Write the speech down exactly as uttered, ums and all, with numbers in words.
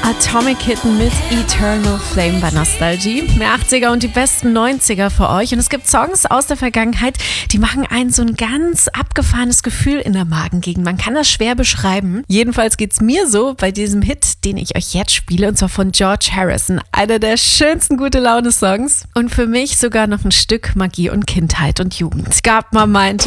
Atomic Kitten mit Eternal Flame bei Nostalgie. Mehr achtziger und die besten neunziger für euch. Und es gibt Songs aus der Vergangenheit, die machen einen so ein ganz abgefahrenes Gefühl in der Magengegend. Man kann das schwer beschreiben. Jedenfalls geht's mir so bei diesem Hit, den ich euch jetzt spiele, und zwar von George Harrison. Einer der schönsten Gute-Laune-Songs. Und für mich sogar noch ein Stück Magie und Kindheit und Jugend. Gab mal meint.